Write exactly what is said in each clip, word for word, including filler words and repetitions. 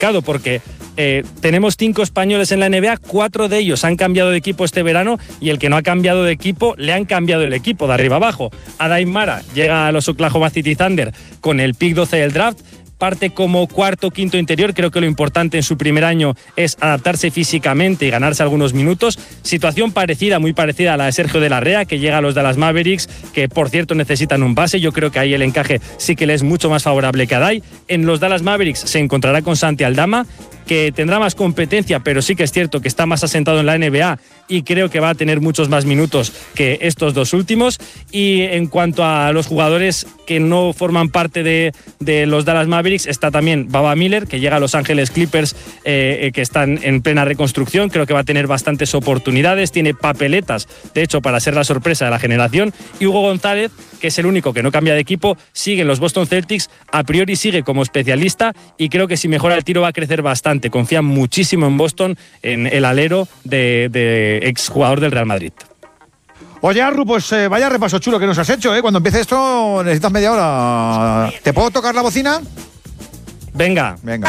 complicado porque eh, tenemos cinco españoles en la N B A, cuatro de ellos han cambiado de equipo este verano y el que no ha cambiado de equipo, le han cambiado el equipo de arriba abajo. Adaim Mara llega a los Oklahoma City Thunder con el pick doce del draft, parte como cuarto o quinto interior. Creo que lo importante en su primer año es adaptarse físicamente y ganarse algunos minutos. Situación parecida, muy parecida a la de Sergio de la Rea, que llega a los Dallas Mavericks, que por cierto necesitan un base. Yo creo que ahí el encaje sí que le es mucho más favorable que a Adai. En los Dallas Mavericks se encontrará con Santi Aldama, que tendrá más competencia, pero sí que es cierto que está más asentado en la N B A y creo que va a tener muchos más minutos que estos dos últimos. Y en cuanto a los jugadores que no forman parte de, de los Dallas Mavericks, está también Baba Miller, que llega a Los Ángeles Clippers, eh, que están en plena reconstrucción. Creo que va a tener bastantes oportunidades, tiene papeletas, de hecho, para ser la sorpresa de la generación. Y Hugo González, que es el único que no cambia de equipo, sigue en los Boston Celtics, a priori sigue como especialista y creo que si mejora el tiro va a crecer bastante. Confía muchísimo en Boston, en el alero de, de exjugador del Real Madrid. Oye, Arru, pues eh, vaya repaso chulo que nos has hecho, ¿eh? Cuando empiece esto necesitas media hora. ¿Te puedo tocar la bocina? Venga. Venga.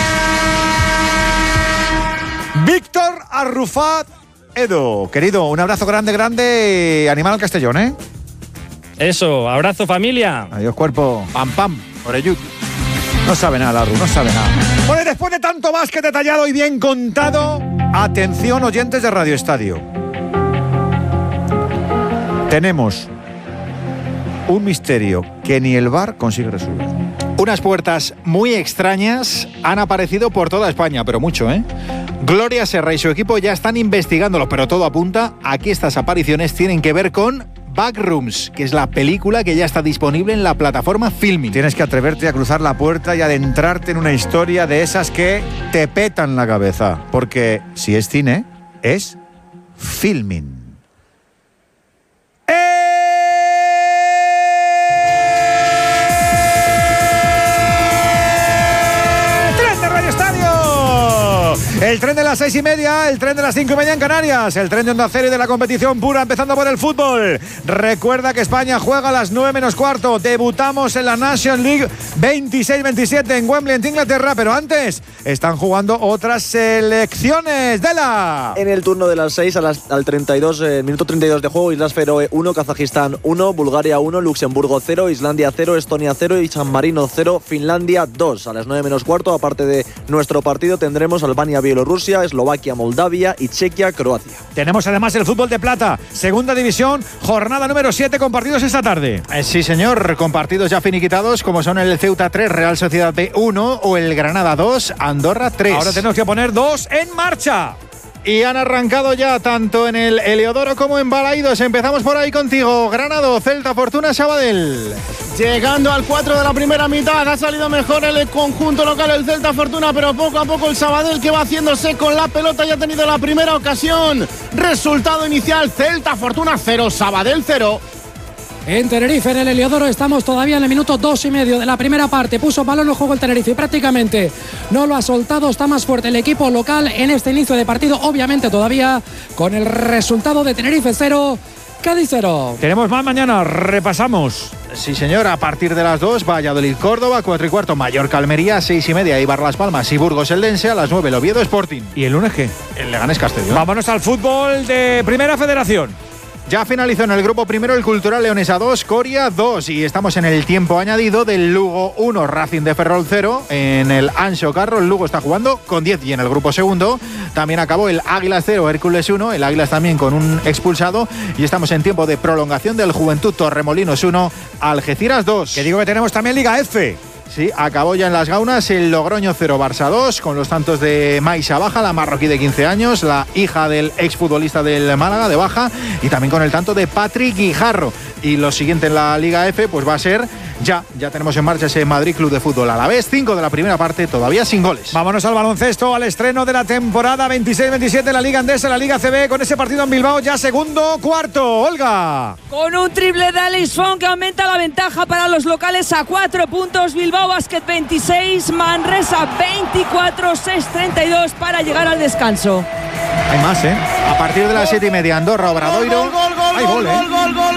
Víctor Arrufat Edo, querido, un abrazo grande, grande, animal al Castellón, ¿eh? Eso, abrazo familia. Adiós, cuerpo. Pam, pam, oreyut. No sabe nada, Arru, no sabe nada. Bueno, y después de tanto más que detallado y bien contado, atención, oyentes de Radio Estadio. Tenemos un misterio que ni el V A R consigue resolver. Unas puertas muy extrañas han aparecido por toda España, pero mucho, ¿eh? Gloria Serra y su equipo ya están investigándolo, pero todo apunta a que estas apariciones tienen que ver con Backrooms, que es la película que ya está disponible en la plataforma Filmin. Tienes que atreverte a cruzar la puerta y adentrarte en una historia de esas que te petan la cabeza, porque si es cine, es Filmin. El tren de las seis y media, el tren de las cinco y media en Canarias, el tren de Onda Cero y de la competición pura, empezando por el fútbol. Recuerda que España juega a las nueve menos cuarto. Debutamos en la National League veintiséis veintisiete en Wembley, en Inglaterra, pero antes están jugando otras selecciones de la... En el turno de las seis a las, al treinta y dos, eh, minuto treinta y dos de juego, Islas Feroe uno, Kazajistán uno, Bulgaria uno, Luxemburgo cero, Islandia cero, Estonia cero y San Marino cero, Finlandia dos. A las nueve menos cuarto, aparte de nuestro partido, tendremos Albania Bielorrusia, Eslovaquia, Moldavia y Chequia, Croacia. Tenemos además el fútbol de plata, segunda división, jornada número siete con partidos esta tarde. Eh, sí, señor, con partidos ya finiquitados como son el Ceuta tres, Real Sociedad B uno o el Granada dos, Andorra tres. Ahora tenemos que poner dos en marcha. Y han arrancado ya tanto en el Heliodoro como en Balaidos. Empezamos por ahí contigo. Granado, Celta, Fortuna, Sabadell. Llegando al cuatro de la primera mitad, ha salido mejor el conjunto local, el Celta Fortuna, pero poco a poco el Sabadell, que va haciéndose con la pelota, ya ha tenido la primera ocasión. Resultado inicial, Celta Fortuna cero, Sabadell cero. En Tenerife, en el Heliodoro, estamos todavía en el minuto dos y medio de la primera parte. Puso balón en juego el Tenerife y prácticamente no lo ha soltado. Está más fuerte el equipo local en este inicio de partido, obviamente todavía con el resultado de Tenerife cero, Cádiz cero. Tenemos más mañana, repasamos. Sí, señor, a partir de las dos, Valladolid, Córdoba, cuatro y cuarto, Mallorca, Almería, seis y media, Eibar, Las Palmas y Burgos, Eldense, a las nueve, el Oviedo, Sporting. ¿Y el lunes qué? El Leganés, Castellón. Vámonos al fútbol de Primera Federación. Ya finalizó en el grupo primero el Cultural Leonesa dos, Coria dos, y estamos en el tiempo añadido del Lugo uno, Racing de Ferrol cero. En el Anxo Carro el Lugo está jugando con diez, y en el grupo segundo también acabó el Águilas cero, Hércules uno, el Águilas también con un expulsado, y estamos en tiempo de prolongación del Juventud Torremolinos uno, Algeciras dos. Que digo que tenemos también Liga F. Sí, acabó ya en las Gaunas el Logroño cero, Barça dos, con los tantos de Maisa Baja, la marroquí de quince años, la hija del exfutbolista del Málaga de Baja, y también con el tanto de Patrick Guijarro. Y lo siguiente en la Liga F pues va a ser ya, ya tenemos en marcha ese Madrid Club de Fútbol Alavés, cinco de la primera parte, todavía sin goles. Vámonos al baloncesto, al estreno de la temporada veintiséis veintisiete en la Liga Andesa, la Liga C B, con ese partido en Bilbao, ya segundo cuarto. Olga. Con un triple de Alex Fong que aumenta la ventaja para los locales a cuatro puntos. Bilbao Basket veintiséis, Manresa veinticuatro, seis treinta y dos para llegar al descanso. Hay más, ¿eh? A partir de las siete y media, Andorra, Obradoiro. Gol, gol, gol, hay gol, gol, ¿eh? gol, gol, gol.